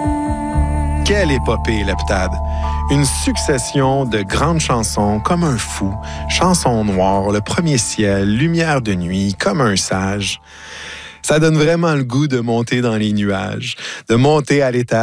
Quelle épopée, l'heptade! Une succession de grandes chansons comme un fou, chansons noires, le premier ciel, lumière de nuit, comme un sage. Ça donne vraiment le goût de monter dans les nuages, de monter à l'étage